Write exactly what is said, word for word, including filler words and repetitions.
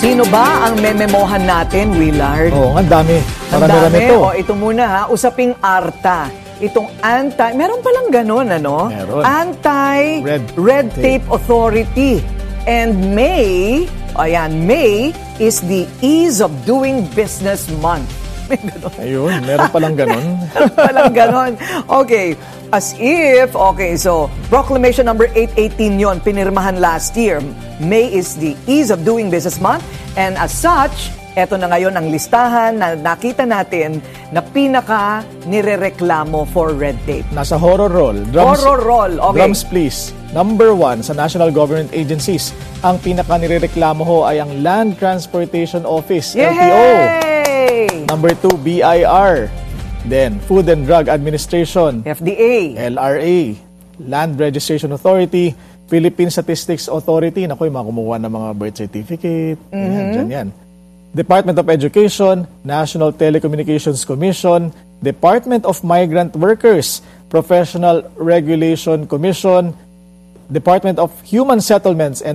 Sino ba ang mememohan natin, Willard? Oo, ang dami. Ang Marami-rami dami. ito. O, ito muna ha, usaping ARTA. Itong anti, meron palang ganun, ano? Meron. Anti-Red Red Tape. Tape Authority. And May, ayan, May is the Ease of Doing Business Month. May ganun. Ayun, meron palang ganun. Walang ganon. Okay. As if, okay, so Proclamation number eight eighteen yon, pinirmahan last year. May is the Ease of Doing Business Month. And as such, eto na ngayon ang listahan na nakita natin na pinaka nirereklamo for red tape. Nasa horror roll. Drums, Horror roll, okay. Drums please. Number one sa national government agencies. Ang pinaka nirereklamo ho ay ang Land Transportation Office, L T O. Yay! Number two, B I R. Then, Food and Drug Administration, F D A. L R A. Land Registration Authority, Philippine Statistics Authority. Naku, yung mga kumuha ng mga birth certificate. Mm-hmm. Yan, dyan yan. Department of Education, National Telecommunications Commission, Department of Migrant Workers, Professional Regulation Commission, Department of Human Settlements and